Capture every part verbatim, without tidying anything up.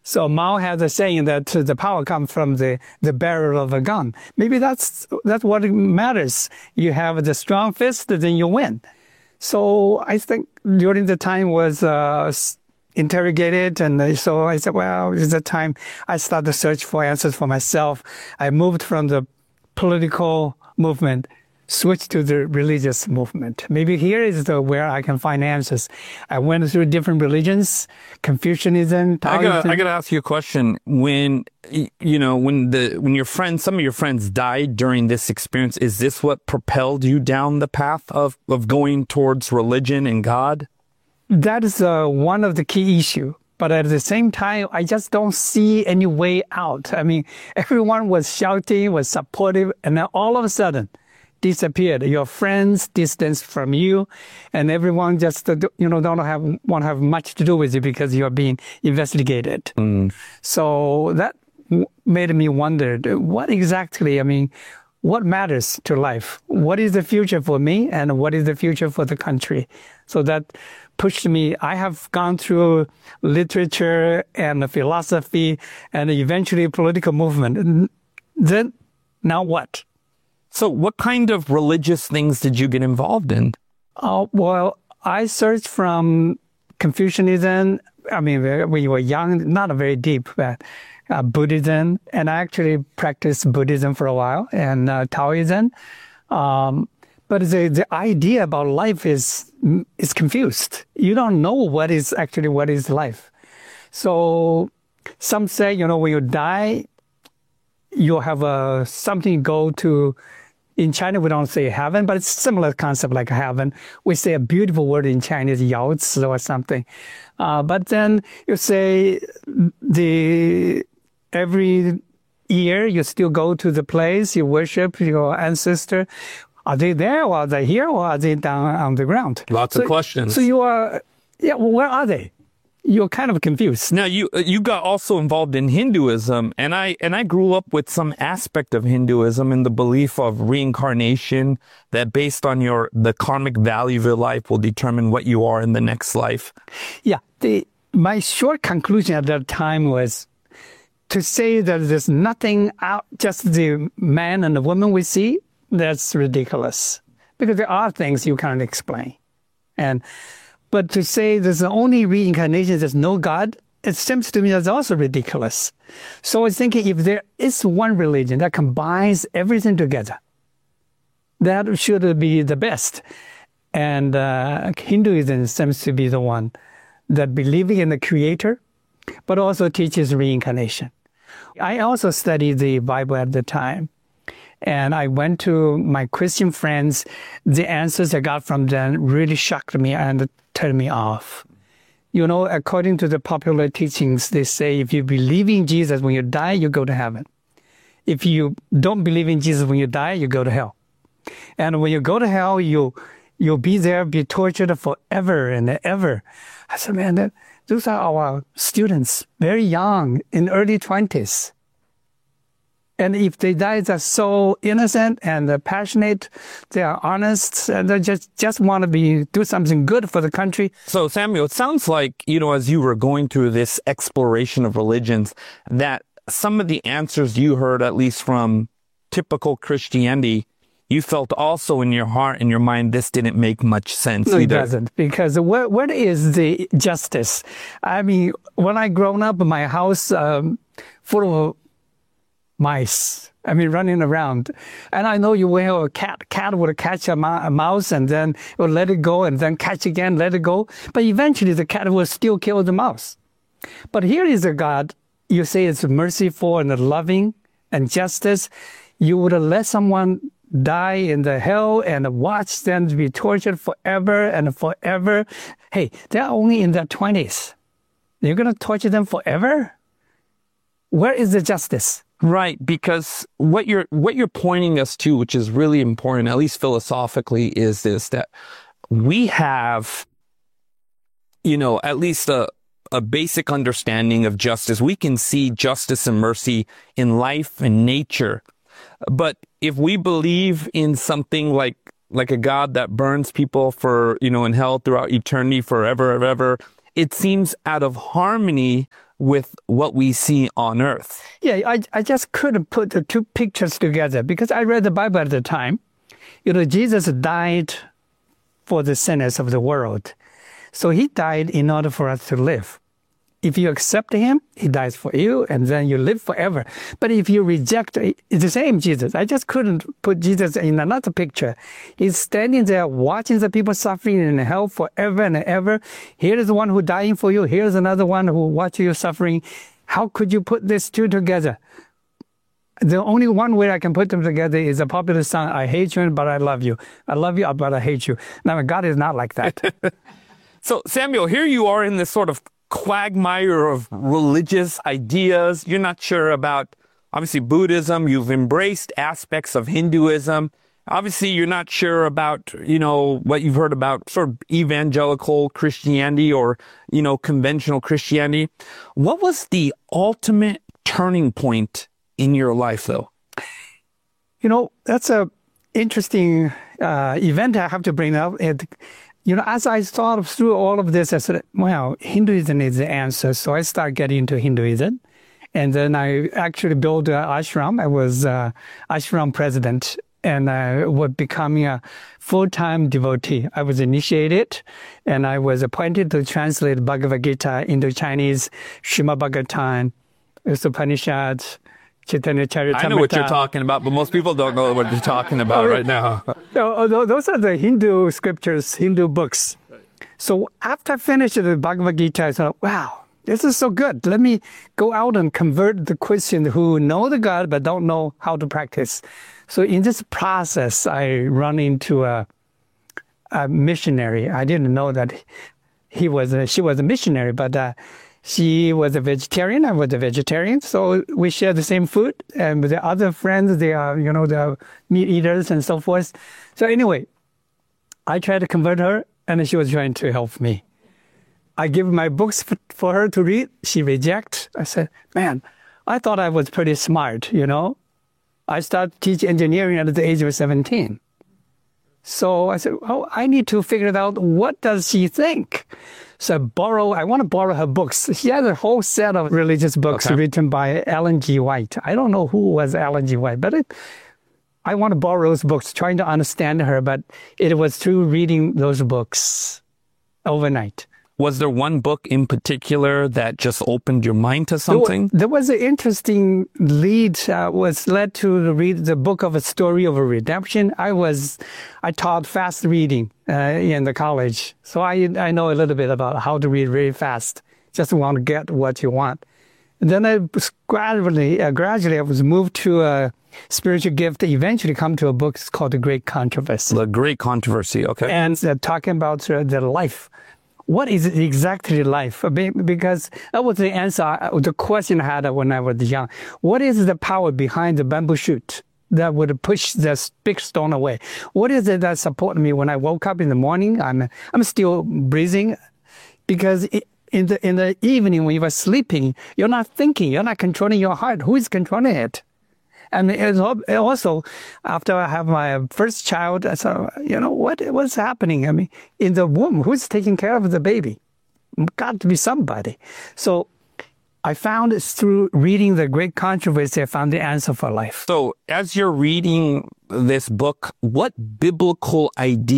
So Mao has a saying that the power comes from the, the barrel of a gun. Maybe that's that's what matters. You have the strong fist, then you win. So I think during the time was uh, interrogated, and so I said, well, it's the time I started to search for answers for myself. I moved from the political movement, switched to the religious movement. Maybe here is the where I can find answers. I went through different religions, Confucianism, Taoism. I gotta, I gotta ask you a question. When, you know, when the, when your friends, some of your friends died during this experience, is this what propelled you down the path of, of going towards religion and God? That is uh, one of the key issues. But at the same time, I just don't see any way out. I mean, everyone was shouting, was supportive, and then all of a sudden, disappeared. Your friends distanced from you, and everyone just, you know, don't have want to have much to do with you because you're being investigated. Mm. So that made me wonder, what exactly, I mean, what matters to life? What is the future for me, and what is the future for the country? So that pushed me. I have gone through literature and philosophy and eventually political movement. Then, now what? So what kind of religious things did you get involved in? Oh, well, I searched from Confucianism. I mean, when you were young, not very deep, but uh, Buddhism. And I actually practiced Buddhism for a while, and uh, Taoism. Um, but the, the idea about life is is confused. You don't know what is actually what is life. So some say, you know, when you die, you'll have a, something go to. In China, we don't say heaven, but it's similar concept like heaven. We say a beautiful word in Chinese, Yao Zi or something. Uh, but then you say the every year you still go to the place, you worship your ancestor. Are they there, or are they here, or are they down on the ground? Lots so, of questions. So you are, yeah, well, where are they? You're kind of confused. Now, you you got also involved in Hinduism, and I and I grew up with some aspect of Hinduism and the belief of reincarnation, that based on your the karmic value of your life will determine what you are in the next life. Yeah, the my short conclusion at that time was to say that there's nothing out, just the man and the woman we see. That's ridiculous, because there are things you can't explain, and. But to say there's the only reincarnation, there's no God, it seems to me that's also ridiculous. So I was thinking, if there is one religion that combines everything together, that should be the best. And uh, Hinduism seems to be the one that believes in the Creator, but also teaches reincarnation. I also studied the Bible at the time. And I went to my Christian friends. The answers I got from them really shocked me and turned me off. You know, according to the popular teachings, they say if you believe in Jesus when you die, you go to heaven. If you don't believe in Jesus when you die, you go to hell. And when you go to hell, you, you'll be there, be tortured forever and ever. I said, man, that, those are our students, very young, in early twenties. And if they die, they're so innocent and they're passionate, they are honest, and they just, just want to be do something good for the country. So, Samuel, it sounds like, you know, as you were going through this exploration of religions, that some of the answers you heard, at least from typical Christianity, you felt also in your heart and your mind, this didn't make much sense no, either. It doesn't, because where, where is the justice? I mean, when I grown up, my house um, full of mice, I mean, running around. And I know you will have a cat. Cat would catch a, ma- a mouse and then it would let it go and then catch again, let it go. But eventually the cat will still kill the mouse. But here is a God, you say it's merciful and loving and justice. You would let someone die in the hell and watch them be tortured forever and forever. Hey, they're only in their twenties. You're going to torture them forever? Where is the justice? Right, because what you're what you're pointing us to, which is really important, at least philosophically, is this, that we have, you know, at least a a basic understanding of justice. We can see justice and mercy in life and nature. But if we believe in something like like a God that burns people for, you know, in hell throughout eternity, forever and ever, it seems out of harmony with what we see on earth. Yeah, I, I just couldn't put the two pictures together because I read the Bible at the time. You know, Jesus died for the sinners of the world. So he died in order for us to live. If you accept him, he dies for you, and then you live forever. But if you reject, it's the same Jesus. I just couldn't put Jesus in another picture. He's standing there watching the people suffering in hell forever and ever. Here is the one who dying for you. Here's another one who watches you suffering. How could you put these two together? The only one way I can put them together is a popular song, I hate you, but I love you. I love you, but I hate you. Now, God is not like that. So, Samuel, here you are in this sort of quagmire of religious ideas. You're not sure about, obviously, Buddhism. You've embraced aspects of Hinduism. Obviously, you're not sure about, you know, what you've heard about sort of evangelical Christianity or, you know, conventional Christianity. What was the ultimate turning point in your life, though? You know, that's a interesting uh, event I have to bring up. It, You know, as I thought through all of this, I said, well, Hinduism is the answer. So I started getting into Hinduism. And then I actually built an ashram. I was uh, ashram president, and I was becoming a full-time devotee. I was initiated, and I was appointed to translate Bhagavad Gita into Chinese, Srimad Bhagavatam, Upanishads, Chaitanya Charitamrita. I know what you're talking about, but most people don't know what you're talking about right now. So, those are the Hindu scriptures, Hindu books. So after I finished the Bhagavad Gita, I thought, wow, this is so good. Let me go out and convert the Christians who know the God but don't know how to practice. So in this process, I run into a, a missionary. I didn't know that he was a, she was a missionary, but uh, she was a vegetarian. I was a vegetarian. So we share the same food. And the other friends, they are, you know, they're meat eaters and so forth. So anyway, I tried to convert her, and she was trying to help me. I give my books for her to read. She rejects. I said, man, I thought I was pretty smart, you know. I started teaching engineering at the age of seventeen. So I said, oh, I need to figure out what does she think. So I borrow, I want to borrow her books. She has a whole set of religious books okay. written by Ellen G. White. I don't know who was Ellen G. White, but it, I want to borrow those books, trying to understand her, but it was through reading those books overnight. Was there one book in particular that just opened your mind to something? There, there was an interesting lead, uh, was led to read the book of a story of a redemption. I was, I taught fast reading uh, in the college. So I, I know a little bit about how to read really fast. Just want to get what you want. And then I was gradually, uh, gradually I was moved to a spiritual gift, eventually come to a book called The Great Controversy. The Great Controversy, okay. And uh, talking about uh, the life. What is exactly life? Because that was the answer, the question I had when I was young. What is the power behind the bamboo shoot that would push the big stone away? What is it that supported me when I woke up in the morning? I'm I'm still breathing, because it, in the in the evening when you are sleeping, you're not thinking, you're not controlling your heart. Who is controlling it? And it's also, after I have my first child, I thought, you know, what what's happening? I mean, in the womb, who's taking care of the baby? Got to be somebody. So I found it through reading The Great Controversy, I found the answer for life. So as you're reading this book, what biblical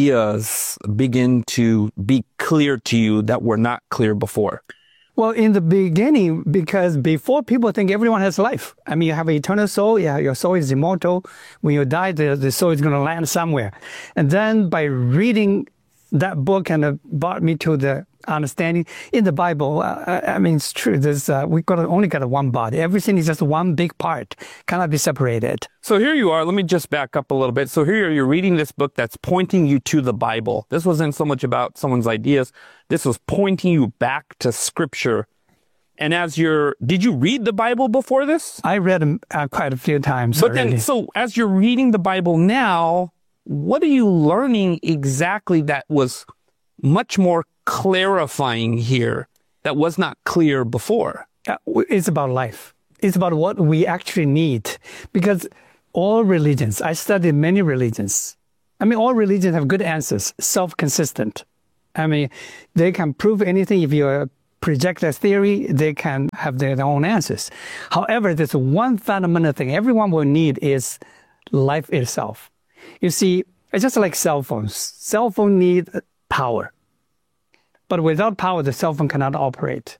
ideas begin to be clear to you that were not clear before? Well, in the beginning, because before people think everyone has life. I mean, you have an eternal soul. Yeah, your soul is immortal. When you die, the, the soul is going to land somewhere. And then by reading that book, and it brought me to the understanding in the Bible. Uh, I mean, it's true. There's uh, we got only got one body. Everything is just one big part, cannot be separated. So here you are. Let me just back up a little bit. So here you're reading this book that's pointing you to the Bible. This wasn't so much about someone's ideas. This was pointing you back to Scripture. And as you're, did you read the Bible before this? I read them uh, quite a few times. But already. then, so as you're reading the Bible now, what are you learning exactly that was much more clarifying here that was not clear before? Uh, it's about life. It's about what we actually need. Because all religions, I studied many religions. I mean, all religions have good answers, self-consistent. I mean, they can prove anything. If you project a theory, they can have their own answers. However, there's one fundamental thing everyone will need is life itself. You see, it's just like cell phones. Cell phone need power. But without power, the cell phone cannot operate.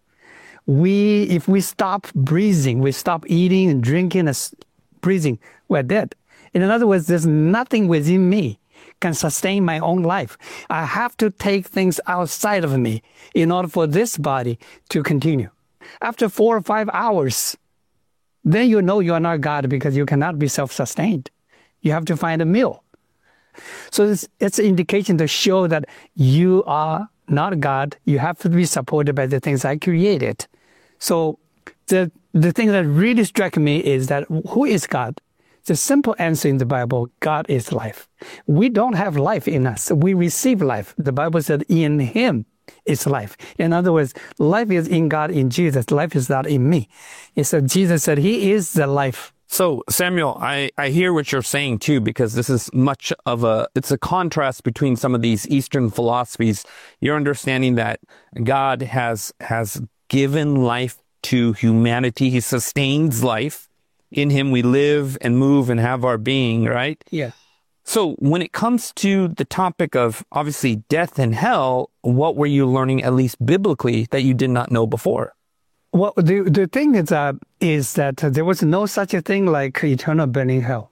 We, if we stop breathing, we stop eating and drinking and breathing, we're dead. In other words, there's nothing within me can sustain my own life. I have to take things outside of me in order for this body to continue. After four or five hours, then you know you are not God because you cannot be self-sustained. You have to find a meal. So it's, it's an indication to show that you are not God. You have to be supported by the things I created. So the, the thing that really struck me is that who is God? The simple answer in the Bible, God is life. We don't have life in us. We receive life. The Bible said in him is life. In other words, life is in God, in Jesus. Life is not in me. And so Jesus said he is the life. So Samuel, I, I hear what you're saying too, because this is much of a, it's a contrast between some of these Eastern philosophies. You're understanding that God has, has given life to humanity. He sustains life. In him we live and move and have our being, right? Yeah. So when it comes to the topic of obviously death and hell, what were you learning, at least biblically, that you did not know before? Well, the, the thing is, uh, is that there was no such a thing like eternal burning hell.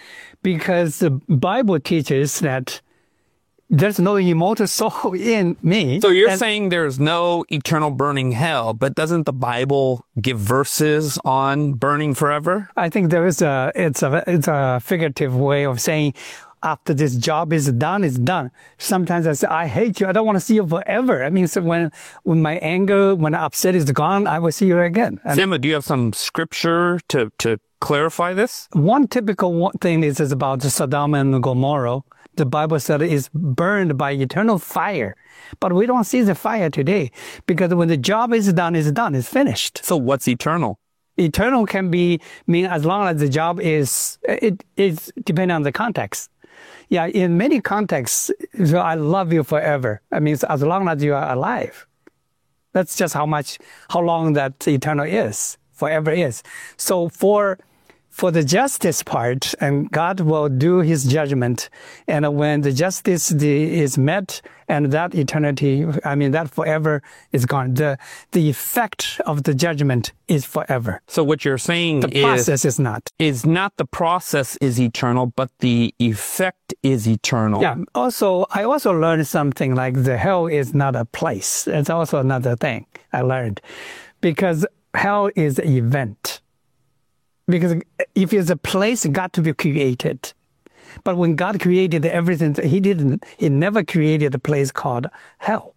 Because the Bible teaches that there's no immortal soul in me. So you're and, saying there's no eternal burning hell, but doesn't the Bible give verses on burning forever? I think there is a, it's a, it's a figurative way of saying after this job is done, it's done. Sometimes I say, I hate you. I don't want to see you forever. I mean, so when, when my anger, when upset is gone, I will see you again. And Samuel, do you have some scripture to, to clarify this? one typical one thing is, is about Sodom and Gomorrah. The Bible said it is burned by eternal fire. But we don't see the fire today because when the job is done, it's done, it's finished. So what's eternal? Eternal can be, mean as long as the job is, it is depending on the context. Yeah, in many contexts, so I love you forever. I mean, as long as you are alive. That's just how much, how long that eternal is, forever is. So for For the justice part, and God will do his judgment. And when the justice is met and that eternity, I mean, that forever is gone. The, the effect of the judgment is forever. So what you're saying the is... process is not. Is not the process is eternal, but the effect is eternal. Yeah. Also, I also learned something like the hell is not a place. It's also another thing I learned. Because hell is an event. Because if it's a place, it got to be created. But when God created everything, he didn't, he never created a place called hell.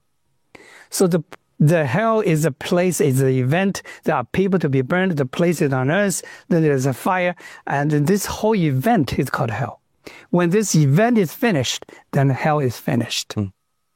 So the the hell is a place, is an event. There are people to be burned, the place is on earth, then there's a fire, and this whole event is called hell. When this event is finished, then hell is finished. Hmm.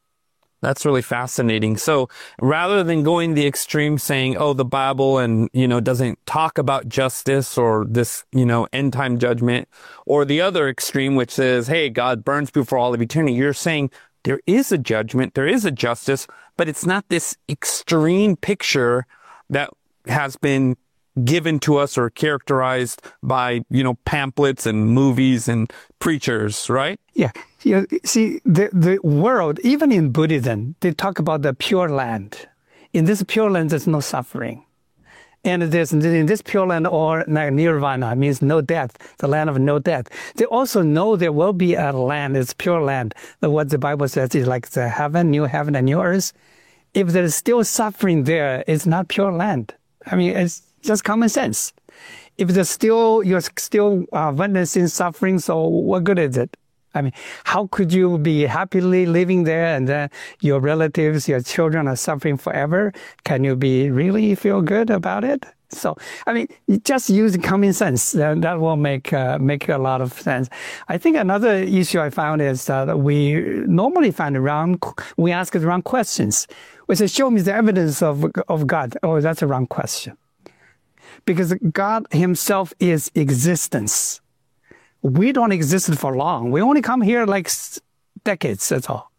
That's really fascinating. So rather than going the extreme saying, oh, the Bible and, you know, doesn't talk about justice or this, you know, end time judgment, or the other extreme, which says, hey, God burns people for all of eternity. You're saying there is a judgment, there is a justice, but it's not this extreme picture that has been given to us or characterized by, you know, pamphlets and movies and preachers, right? Yeah. You see, the, the world, even in Buddhism, they talk about the pure land. In this pure land, there's no suffering. And there's, in this pure land, or nirvana, means no death, the land of no death. They also know there will be a land, it's pure land. What the Bible says is like the heaven, new heaven, and new earth. If there's still suffering there, it's not pure land. I mean, it's just common sense. If there's still, you're still uh, witnessing suffering, so what good is it? I mean, how could you be happily living there and then your relatives, your children are suffering forever? Can you be really feel good about it? So, I mean, just use common sense. That, that will make uh, make a lot of sense. I think another issue I found is that we normally find around, we ask the wrong questions. We say, show me the evidence of, of God. Oh, that's a wrong question. Because God himself is existence. We don't exist for long. We only come here like decades, that's all.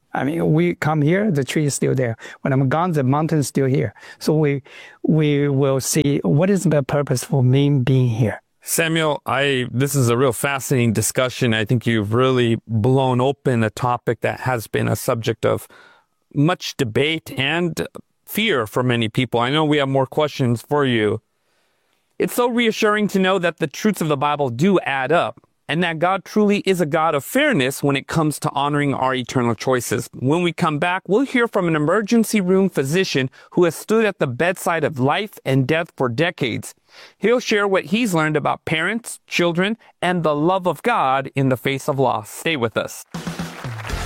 I mean, we come here, the tree is still there. When I'm gone, the mountain is still here. So we we will see what is the purpose for me being here. Samuel, I this is a real fascinating discussion. I think you've really blown open a topic that has been a subject of much debate and fear for many people. I know we have more questions for you. It's so reassuring to know that the truths of the Bible do add up, and that God truly is a God of fairness when it comes to honoring our eternal choices. When we come back, we'll hear from an emergency room physician who has stood at the bedside of life and death for decades. He'll share what he's learned about parents, children, and the love of God in the face of loss. Stay with us.